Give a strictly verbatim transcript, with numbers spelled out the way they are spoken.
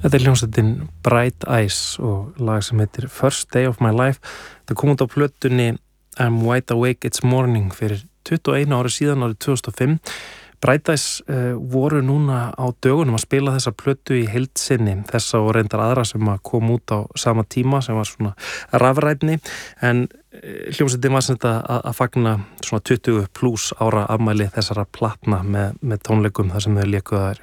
Þetta er hljómsveitin Bright Eyes og lag sem heitir First Day of My Life. Það kom út á plötunni I'm Wide Awake It's Morning fyrir tuttugu og einu ári síðan árið tvö þúsund og fimm. Bright Eyes uh, voru núna á dögunum að spila þessa plötu í heild sinni, þessa og reyndar aðra sem að kom út á sama tíma sem var svona rafrænni, en hljómsveitin var sem þetta að, að fagna svona tuttugu pluss ára afmæli þessara platna með, með tónleikum þar sem þau léku þær